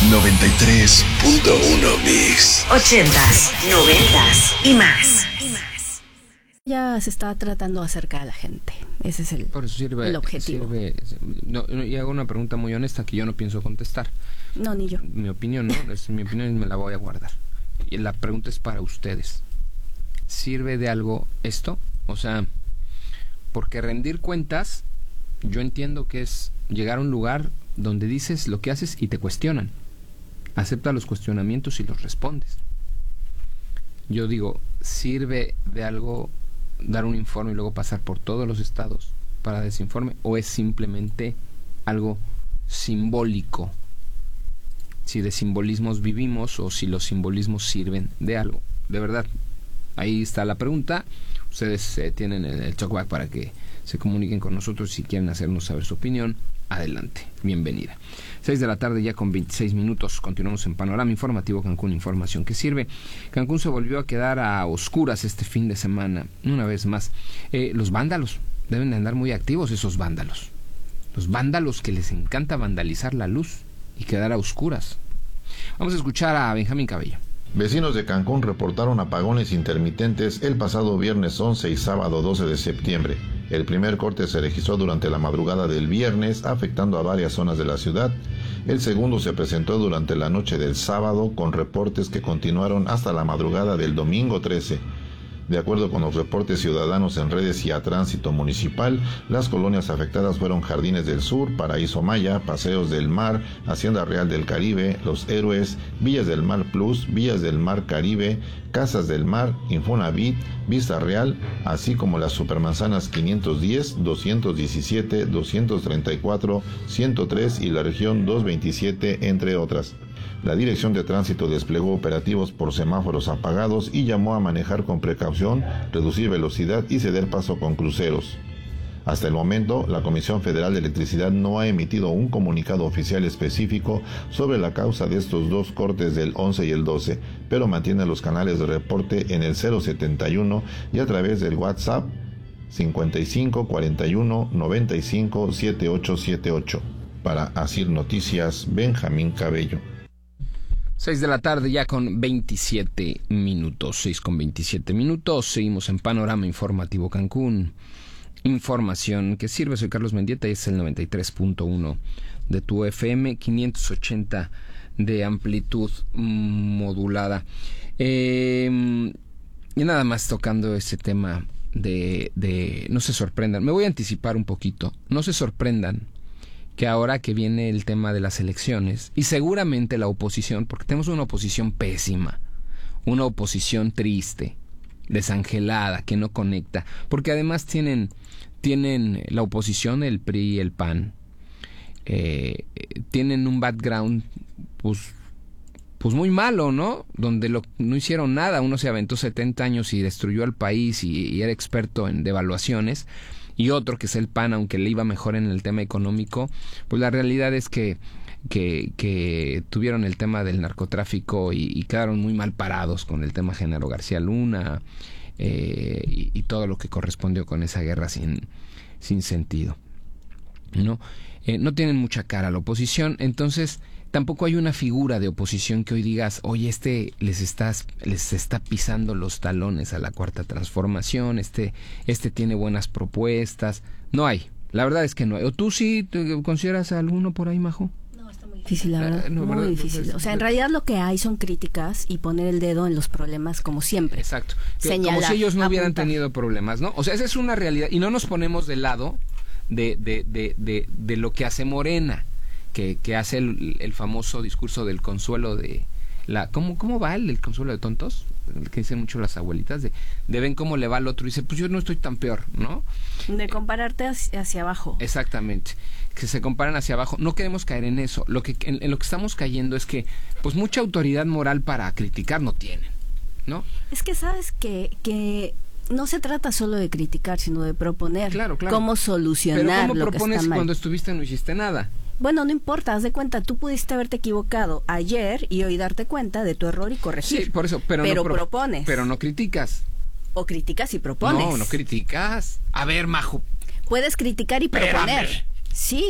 93.1 Mix. 80s, 90s y más. Ya se está tratando de acercar a la gente. Ese es el objetivo. Y hago una pregunta muy honesta que yo no pienso contestar. No, ni yo. Mi opinión, ¿no? Es mi opinión y me la voy a guardar. Y la pregunta es para ustedes. ¿Sirve de algo esto? O sea, porque rendir cuentas, yo entiendo que es llegar a un lugar donde dices lo que haces y te cuestionan. Acepta los cuestionamientos y los respondes. Yo digo, ¿sirve de algo dar un informe y luego pasar por todos los estados para dar ese informe? ¿O es simplemente algo simbólico? Si de simbolismos vivimos o si los simbolismos sirven de algo. De verdad, ahí está la pregunta. Ustedes tienen el talkback para que se comuniquen con nosotros si quieren hacernos saber su opinión. Adelante, bienvenida. 6 de la tarde ya con 26 minutos. Continuamos en Panorama Informativo Cancún, información que sirve. Cancún se volvió a quedar a oscuras este fin de semana, una vez más. Los vándalos, deben de andar muy activos esos vándalos. Los vándalos que les encanta vandalizar la luz y quedar a oscuras. Vamos a escuchar a Benjamín Cabello. Vecinos de Cancún reportaron apagones intermitentes el pasado viernes 11 y sábado 12 de septiembre. El primer corte se registró durante la madrugada del viernes, afectando a varias zonas de la ciudad. El segundo se presentó durante la noche del sábado, con reportes que continuaron hasta la madrugada del domingo 13. De acuerdo con los reportes ciudadanos en redes y a Tránsito Municipal, las colonias afectadas fueron Jardines del Sur, Paraíso Maya, Paseos del Mar, Hacienda Real del Caribe, Los Héroes, Villas del Mar Plus, Villas del Mar Caribe, Casas del Mar, Infonavit, Vista Real, así como las supermanzanas 510, 217, 234, 103 y la región 227, entre otras. La Dirección de Tránsito desplegó operativos por semáforos apagados y llamó a manejar con precaución, reducir velocidad y ceder paso con cruceros. Hasta el momento, la Comisión Federal de Electricidad no ha emitido un comunicado oficial específico sobre la causa de estos dos cortes del 11 y el 12, pero mantiene los canales de reporte en el 071 y a través del WhatsApp 55 41 95 7878. Para Asir Noticias, Benjamín Cabello. 6 de la tarde ya con 27 minutos. 6 con 27 minutos. Seguimos en Panorama Informativo Cancún. Información que sirve. Soy Carlos Mendieta y es el 93.1 de tu FM, 580 de amplitud modulada. Y nada más tocando ese tema de no se sorprendan. Me voy a anticipar un poquito. No se sorprendan que ahora que viene el tema de las elecciones, y seguramente la oposición, porque tenemos una oposición pésima, una oposición triste, desangelada, que no conecta, porque además tienen la oposición, el PRI y el PAN, tienen un background pues muy malo, ¿no? Donde no hicieron nada. Uno se aventó 70 años y destruyó al país y era experto en devaluaciones, y otro, que es el PAN, aunque le iba mejor en el tema económico, pues la realidad es que tuvieron el tema del narcotráfico y quedaron muy mal parados con el tema Genaro García Luna y todo lo que correspondió con esa guerra sin sentido, ¿no? No tienen mucha cara la oposición, entonces tampoco hay una figura de oposición que hoy digas, oye, les está pisando los talones a la Cuarta Transformación, este tiene buenas propuestas. No hay, la verdad es que no hay. ¿O tú sí te consideras a alguno por ahí, Majo? No, está muy difícil, la verdad, no, muy ¿verdad? difícil. O sea, en realidad lo que hay son críticas y poner el dedo en los problemas como siempre. Exacto. Señalar, como si ellos no hubieran apuntar. tenido problemas, ¿no? O sea, esa es una realidad y no nos ponemos del lado de lo que hace Morena, que hace el famoso discurso del consuelo de la ¿cómo va el consuelo de tontos? El que dicen mucho las abuelitas de ven cómo le va al otro y dice, pues yo no estoy tan peor, ¿no? De compararte hacia abajo. Exactamente, que se comparan hacia abajo. No queremos caer en eso. En lo que estamos cayendo es que pues mucha autoridad moral para criticar no tienen, ¿no? Es que sabes que no se trata solo de criticar, sino de proponer Claro. cómo solucionar Pero ¿cómo lo que propones está mal. cuando estuviste no hiciste nada? Bueno, no importa, haz de cuenta, tú pudiste haberte equivocado ayer y hoy darte cuenta de tu error y corregir. Sí, por eso, pero propones. Pero no criticas. O criticas y propones. No criticas. A ver, Majo. Puedes criticar y proponer. Espérame. Sí,